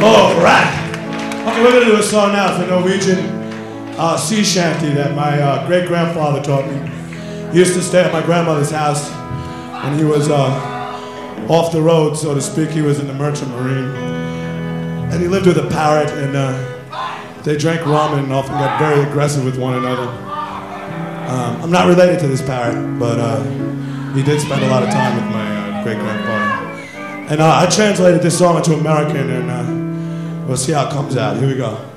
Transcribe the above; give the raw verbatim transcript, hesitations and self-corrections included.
All right. Okay, we're going to do a song now. It's a Norwegian uh, sea shanty that my uh, great-grandfather taught me. He used to stay at my grandmother's house when he was uh, off the road, so to speak. He was in the Merchant Marine. And he lived with a parrot, and uh, they drank rum and often got very aggressive with one another. Um, I'm not related to this parrot, but uh, he did spend a lot of time with my uh, great-grandfather. And uh, I translated this song into American, and uh, we'll see how it comes out. Here we go.